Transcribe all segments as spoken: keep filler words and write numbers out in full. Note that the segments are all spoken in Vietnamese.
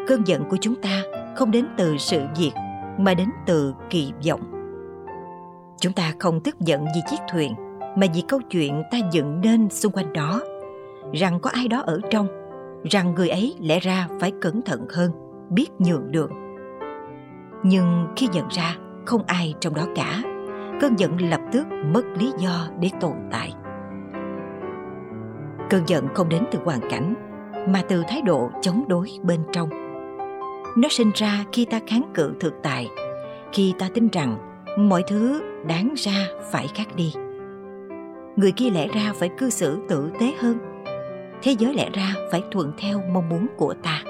Cơn giận của chúng ta không đến từ sự việc mà đến từ kỳ vọng. Chúng ta không tức giận vì chiếc thuyền, mà vì câu chuyện ta dựng nên xung quanh đó, rằng có ai đó ở trong, rằng người ấy lẽ ra phải cẩn thận hơn, biết nhường đường. Nhưng khi nhận ra không ai trong đó cả, cơn giận lập tức mất lý do để tồn tại. Cơn giận không đến từ hoàn cảnh, mà từ thái độ chống đối bên trong. Nó sinh ra khi ta kháng cự thực tại, khi ta tin rằng mọi thứ đáng ra phải khác đi. Người kia lẽ ra phải cư xử tử tế hơn, thế giới lẽ ra phải thuận theo mong muốn của ta.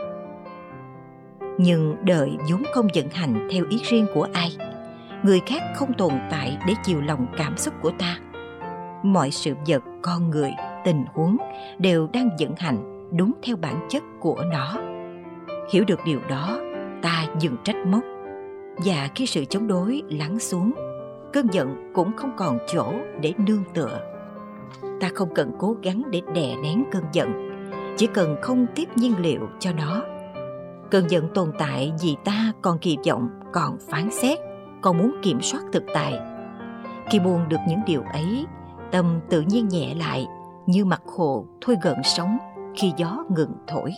Nhưng đời vốn không vận hành theo ý riêng của ai. Người khác không tồn tại để chiều lòng cảm xúc của ta. Mọi sự vật, con người, tình huống đều đang vận hành đúng theo bản chất của nó. Hiểu được điều đó, ta dừng trách móc. Và khi sự chống đối lắng xuống, cơn giận cũng không còn chỗ để nương tựa. Ta không cần cố gắng để đè nén cơn giận, chỉ cần không tiếp nhiên liệu cho nó. Cơn giận tồn tại vì ta còn kỳ vọng, còn phán xét, còn muốn kiểm soát thực tại. Khi buông được những điều ấy, tâm tự nhiên nhẹ lại, như mặt hồ thôi gợn sóng khi gió ngừng thổi.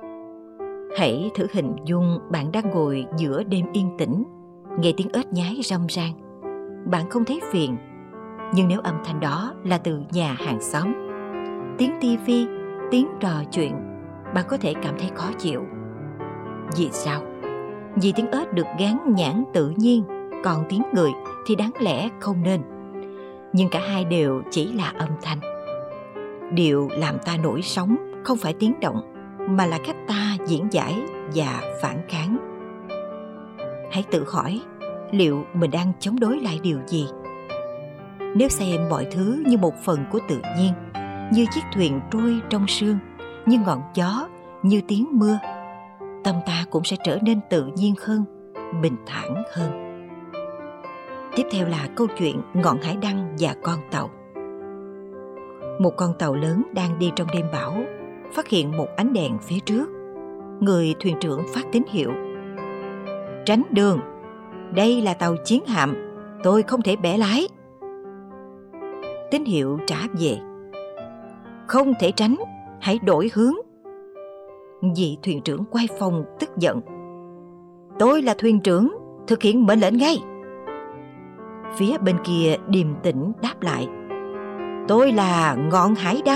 Hãy thử hình dung bạn đang ngồi giữa đêm yên tĩnh, nghe tiếng ếch nhái râm ran. Bạn không thấy phiền, nhưng nếu âm thanh đó là từ nhà hàng xóm, tiếng tivi, tiếng trò chuyện, bạn có thể cảm thấy khó chịu. Vì sao? Vì tiếng ếch được gán nhãn tự nhiên, còn tiếng người thì đáng lẽ không nên. Nhưng cả hai đều chỉ là âm thanh. Điều làm ta nổi sóng không phải tiếng động, mà là cách ta diễn giải và phản kháng. Hãy tự hỏi, liệu mình đang chống đối lại điều gì? Nếu xem mọi thứ như một phần của tự nhiên, như chiếc thuyền trôi trong sương, như ngọn gió, như tiếng mưa, tâm ta cũng sẽ trở nên tự nhiên hơn, bình thản hơn. Tiếp theo là câu chuyện ngọn hải đăng và con tàu. Một con tàu lớn đang đi trong đêm bão, phát hiện một ánh đèn phía trước. Người thuyền trưởng phát tín hiệu: tránh đường, đây là tàu chiến hạm, tôi không thể bẻ lái. Tín hiệu trả về: không thể tránh, hãy đổi hướng. Vị thuyền trưởng quay phòng tức giận: tôi là thuyền trưởng, thực hiện mệnh lệnh ngay. Phía bên kia điềm tĩnh đáp lại: tôi là ngọn hải đăng.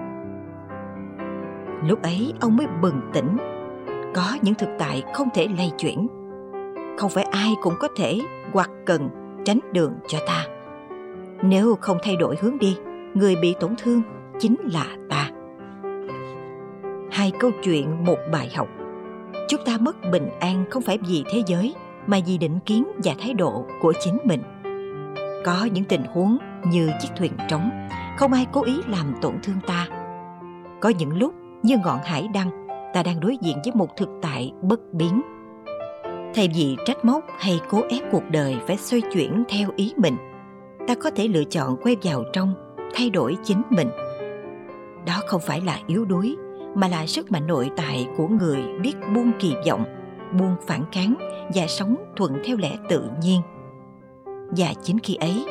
Lúc ấy ông mới bừng tỉnh. Có những thực tại không thể lay chuyển. Không phải ai cũng có thể hoặc cần tránh đường cho ta. Nếu không thay đổi hướng đi, người bị tổn thương chính là ta. Hai câu chuyện một bài học. Chúng ta mất bình an không phải vì thế giới, mà vì định kiến và thái độ của chính mình. Có những tình huống như chiếc thuyền trống, không ai cố ý làm tổn thương ta. Có những lúc như ngọn hải đăng, ta đang đối diện với một thực tại bất biến. Thay vì trách móc hay cố ép cuộc đời phải xoay chuyển theo ý mình, ta có thể lựa chọn quay vào trong, thay đổi chính mình. Đó không phải là yếu đuối, mà là sức mạnh nội tại của người biết buông kỳ vọng, buông phản kháng và sống thuận theo lẽ tự nhiên. Và chính khi ấy,